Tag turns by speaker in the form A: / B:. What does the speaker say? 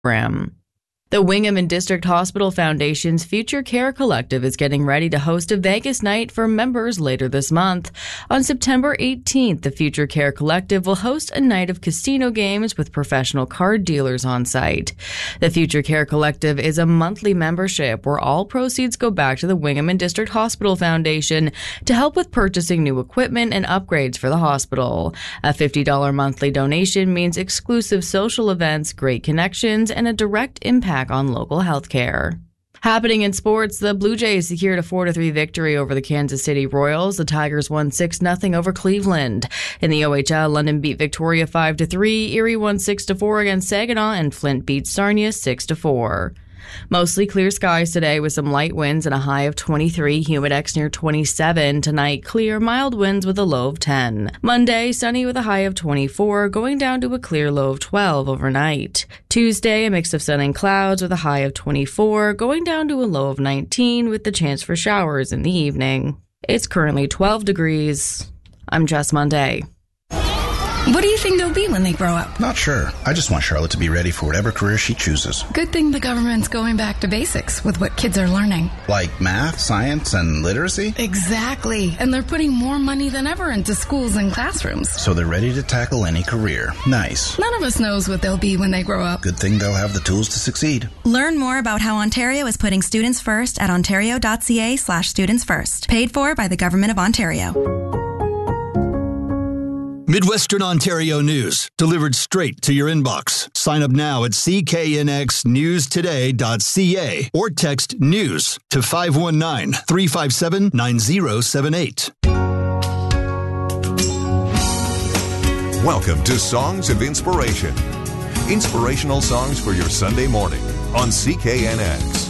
A: program. The Wingham and District Hospital Foundation's Future Care Collective is getting ready to host a Vegas night for members later this month. On September 18th, the Future Care Collective will host a night of casino games with professional card dealers on site. The Future Care Collective is a monthly membership where all proceeds go back to the Wingham and District Hospital Foundation to help with purchasing new equipment and upgrades for the hospital. A $50 monthly donation means exclusive social events, great connections, and a direct impact on local health care. Happening in sports, the Blue Jays secured a 4-3 victory over the Kansas City Royals. The Tigers won 6-0 over Cleveland. In the OHL, London beat Victoria 5-3, Erie won 6-4 against Saginaw, and Flint beat Sarnia 6-4. Mostly clear skies today with some light winds and a high of 23, humid X near 27. Tonight, clear, mild winds with a low of 10. Monday, sunny with a high of 24, going down to a clear low of 12 overnight. Tuesday, a mix of sun and clouds with a high of 24, going down to a low of 19 with the chance for showers in the evening. It's currently 12 degrees. I'm Jess Monday.
B: What do you think they'll be when they grow up?
C: Not sure. I just want Charlotte to be ready for whatever career she chooses.
B: Good thing the government's going back to basics with what kids are learning.
C: Like math, science, and literacy?
B: Exactly. And they're putting more money than ever into schools and classrooms.
C: So they're ready to tackle any career. Nice.
B: None of us knows what they'll be when they grow up.
C: Good thing they'll have the tools to succeed.
D: Learn more about how Ontario is putting students first at ontario.ca/students first. Paid for by the Government of Ontario.
E: Midwestern Ontario news, delivered straight to your inbox. Sign up now at cknxnewstoday.ca or text NEWS to 519-357-9078.
F: Welcome to Songs of Inspiration. Inspirational songs for your Sunday morning on CKNX.